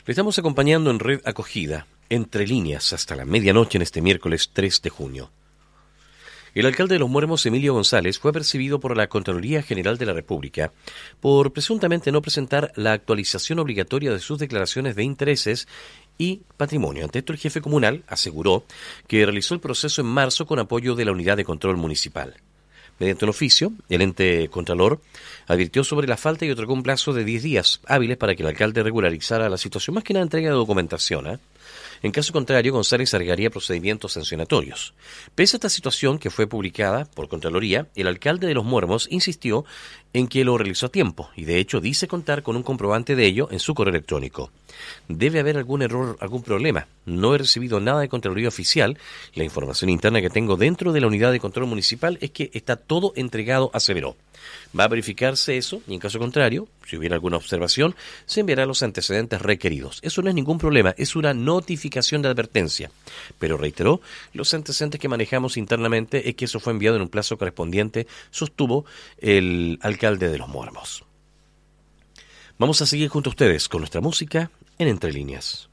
Le estamos acompañando en Red Acogida, entre líneas, hasta la medianoche en este miércoles 3 de junio. El alcalde de Los Muermos, Emilio González, fue percibido por la Contraloría General de la República por presuntamente no presentar la actualización obligatoria de sus declaraciones de intereses y patrimonio. Ante esto, el jefe comunal aseguró que realizó el proceso en marzo con apoyo de la Unidad de Control Municipal. Mediante un oficio, el ente contralor advirtió sobre la falta y otorgó un plazo de 10 días hábiles para que el alcalde regularizara la situación, más que nada entrega de documentación. En caso contrario, González agregaría procedimientos sancionatorios. Pese a esta situación que fue publicada por Contraloría, el alcalde de Los Muermos insistió en que lo realizó a tiempo y de hecho dice contar con un comprobante de ello en su correo electrónico. Debe haber algún error, algún problema. No he recibido nada de Contraloría oficial. La información interna que tengo dentro de la Unidad de Control Municipal es que está todo entregado, aseveró. Va a verificarse eso y en caso contrario, si hubiera alguna observación, se enviará los antecedentes requeridos. Eso no es ningún problema, es una notificación de advertencia. Pero reiteró, los antecedentes que manejamos internamente es que eso fue enviado en un plazo correspondiente, sostuvo el alcalde de Los Muermos. Vamos a seguir junto a ustedes con nuestra música en Entre Líneas.